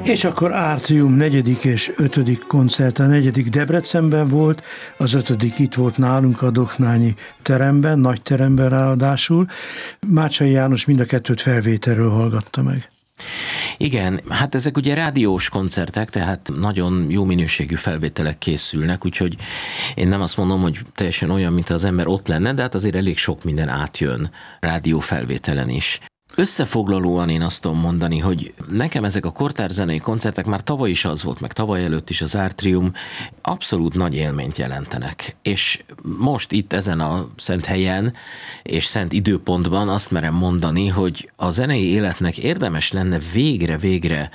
És akkor Átrium 4. és 5. koncert. A 4. Debrecenben volt, az 5. itt volt nálunk a Doknányi teremben, nagy teremben ráadásul. Mácsai János mind a kettőt felvételről hallgatta meg. Igen, hát ezek ugye rádiós koncertek, tehát nagyon jó minőségű felvételek készülnek, úgyhogy én nem azt mondom, hogy teljesen olyan, mint az ember ott lenne, de hát azért elég sok minden átjön rádió felvételen is. Összefoglalóan én azt tudom mondani, hogy nekem ezek a kortárzenei koncertek már tavaly is az volt, meg tavaly előtt is az Átrium abszolút nagy élményt jelentenek. És most itt ezen a szent helyen és szent időpontban azt merem mondani, hogy a zenei életnek érdemes lenne végre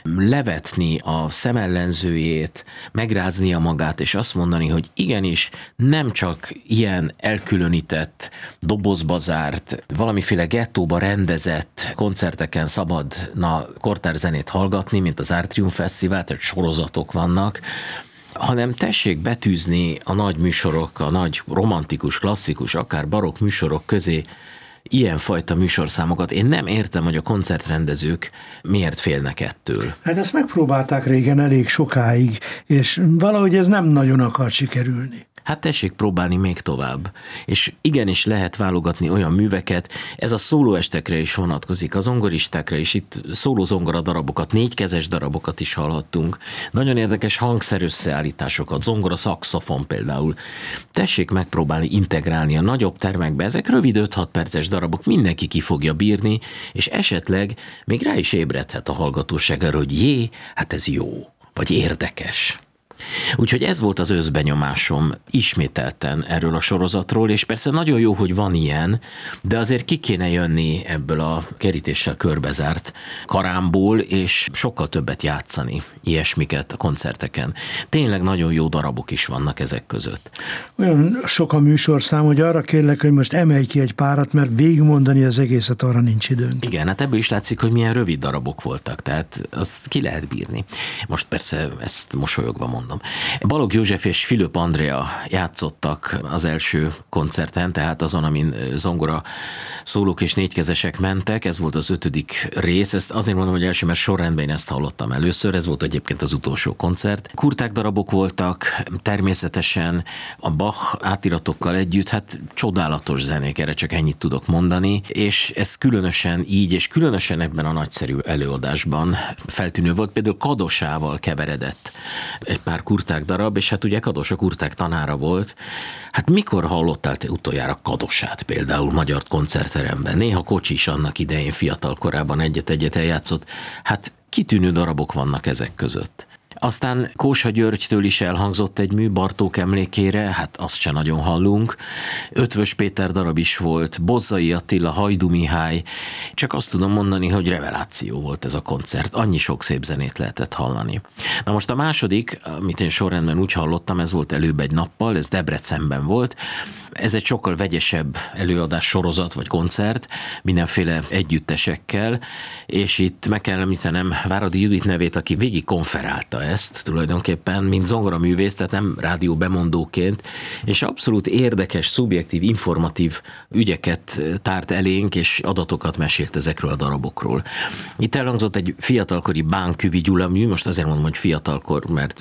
levetni a szemellenzőjét, megráznia magát, és azt mondani, hogy igenis nem csak ilyen elkülönített, dobozba zárt, valamiféle gettóba rendezett koncerteken szabadna kortárzenét hallgatni, mint az Átrium Fesztivál, tehát sorozatok vannak, hanem tessék betűzni a nagy műsorok, a nagy romantikus, klasszikus, akár barokk műsorok közé ilyenfajta műsorszámokat. Én nem értem, hogy a koncertrendezők miért félnek ettől. Hát ezt megpróbálták régen elég sokáig, és valahogy ez nem nagyon akar sikerülni. Hát tessék próbálni még tovább. És igenis lehet válogatni olyan műveket, ez a szólóestekre is vonatkozik, a zongoristákra is, itt szólózongora darabokat, 4-kezes darabokat is hallhattunk. Nagyon érdekes hangszerösszeállításokat, zongora, szaxofon például. Tessék megpróbálni integrálni a nagyobb termekbe, ezek rövid 5-6 perces darabok, mindenki ki fogja bírni, és esetleg még rá is ébredhet a hallgatóság arra, hogy hát ez jó, vagy érdekes. Úgyhogy ez volt az összbenyomásom ismételten erről a sorozatról, és persze nagyon jó, hogy van ilyen, de azért ki kéne jönni ebből a kerítéssel körbezárt karámból, és sokkal többet játszani ilyesmiket a koncerteken. Tényleg nagyon jó darabok is vannak ezek között. Olyan sok a műsorszám, hogy arra kérlek, hogy most emelj ki egy párat, mert végigmondani az egészet arra nincs időnk. Igen, hát ebből is látszik, hogy milyen rövid darabok voltak, tehát azt ki lehet bírni. Most persze ezt mosolyogva mondom. Balogh József és Fülöp Andrea játszottak az első koncerten, tehát azon, amin zongora szólók és 4-kezesek mentek, ez volt az 5. rész, ezt azért mondom, hogy első, mert sorrendben én ezt hallottam először, ez volt egyébként az utolsó koncert. Kurták darabok voltak, természetesen a Bach átiratokkal együtt, hát csodálatos zenék, erre csak ennyit tudok mondani, és ez különösen így, és különösen ebben a nagyszerű előadásban feltűnő volt, például Kadosával keveredett egy pár Kurták darab, és hát ugye Kados a Kurták tanára volt. Hát mikor hallottál te utoljára Kadosát például magyar koncertteremben? Néha Kocsi is annak idején fiatal korában egyet-egyet eljátszott. Hát kitűnő darabok vannak ezek között. Aztán Kósa Györgytől is elhangzott egy mű Bartók emlékére, hát azt se nagyon hallunk. Ötvös Péter darab is volt, Bozzai Attila, Hajdú Mihály. Csak azt tudom mondani, hogy reveláció volt ez a koncert. Annyi sok szép zenét lehetett hallani. Na most a második, amit én sorrendben úgy hallottam, ez volt Előbb egy nappal, ez Debrecenben volt. Ez egy sokkal vegyesebb előadás sorozat vagy koncert, mindenféle együttesekkel, és itt meg kell említenem Váradi Judit nevét, aki végig konferálta ezt tulajdonképpen, mint zongoraművész, tehát nem rádió bemondóként, és abszolút érdekes, szubjektív, informatív ügyeket tárt elénk, és adatokat mesélt ezekről a darabokról. Itt elhangzott egy fiatalkori Bánküvi Gyula mű, most azért mondom, hogy fiatalkor, mert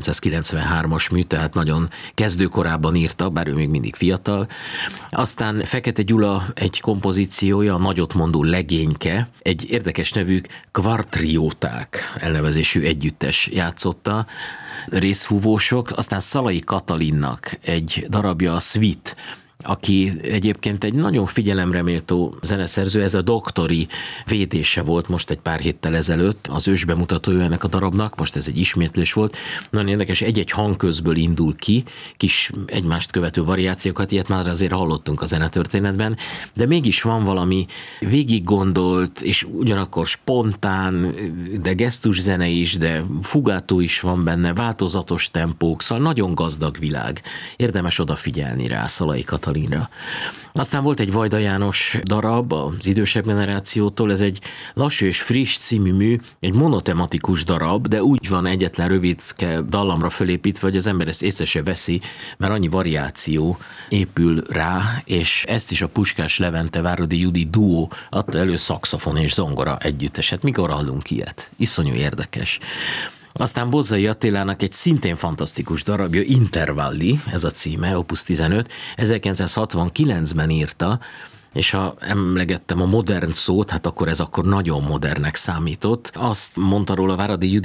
1993-as mű, tehát nagyon kezdőkorában írta, bár ő még mindig fiatal. Aztán Fekete Gyula egy kompozíciója, a nagyotmondó legényke, egy érdekes nevű Kvartrióták elnevezésű együttes játszotta, részfúvósok, aztán Szalai Katalinnak egy darabja, a Svit, aki egyébként egy nagyon figyelemreméltó zeneszerző, ez a doktori védése volt most egy pár héttel ezelőtt, az ősbemutatója ennek a darabnak, most ez egy ismétlés volt. Nagyon érdekes, egy-egy hangközből indul ki, kis egymást követő variációkat, ilyet már azért hallottunk a zenetörténetben, de mégis van valami végig gondolt, és ugyanakkor spontán, de gesztuszene is, de fugátó is van benne, változatos tempók, szóval nagyon gazdag világ. Érdemes odafigyelni rá Szalai Katalin Katalinra. Aztán volt egy Vajda János darab az idősebb generációtól, ez egy Lassú és friss című mű, egy monotematikus darab, de úgy van egyetlen rövidke dallamra fölépítve, hogy az ember ezt észre se veszi, mert annyi variáció épül rá, és ezt is a Puskás Levente Váradi Judi duó adta elő, szaxofon és zongora együtteset. Mikor hallunk ilyet? Iszonyú érdekes. Aztán Bozzai Attilának egy szintén fantasztikus darabja, Intervalli, ez a címe, Opus 15, 1969-ben írta, és ha emlegettem a modern szót, hát akkor ez akkor nagyon modernnek számított. Azt mondta róla Váradi Judi,